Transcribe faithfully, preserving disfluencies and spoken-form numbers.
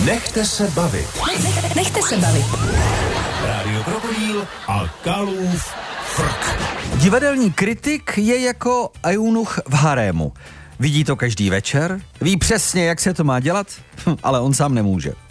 Nechte se bavit. Nech, nechte se bavit. Rádio Krokodýl a Kalův frk. Divadelní kritik je jako eunuch v harému. Vidí to každý večer, ví přesně, jak se to má dělat, ale on sám nemůže.